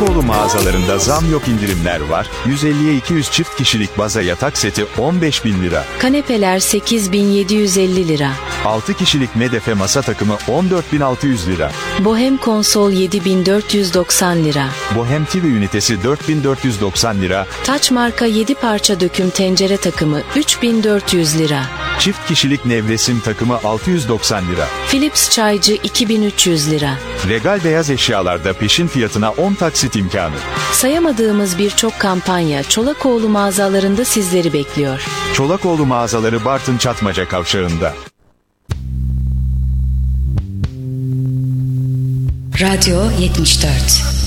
Çolakoğlu mağazalarında zam yok indirimler var. 150'ye 200 çift kişilik baza yatak seti 15.000 lira. Kanepeler 8.750 lira. 6 kişilik medefe masa takımı 14.600 lira. Bohem konsol 7.490 lira. Bohem TV ünitesi 4.490 lira. Taç marka 7 parça döküm tencere takımı 3.400 lira. Çift kişilik nevresim takımı 690 lira. Philips çaycı 2.300 lira. Regal beyaz eşyalarda peşin fiyatına 10 taksit imkanı. Sayamadığımız birçok kampanya Çolakoğlu mağazalarında sizleri bekliyor. Çolakoğlu mağazaları Bartın Çatmaca Kavşağı'nda. Radyo 74.